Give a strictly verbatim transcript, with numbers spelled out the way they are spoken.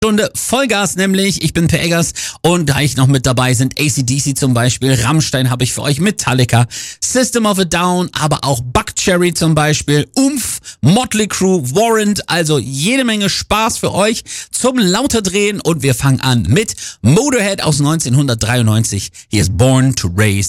Stunde Vollgas nämlich. Ich bin Per Eggers und gleich noch mit dabei sind A C D C zum Beispiel, Rammstein habe ich für euch, Metallica, System of a Down, aber auch Buckcherry zum Beispiel, Umf, Motley Crue, Warrant, also jede Menge Spaß für euch zum Lauterdrehen und wir fangen an mit Motorhead aus neunzehnhundertdreiundneunzig. Hier ist Born to Raise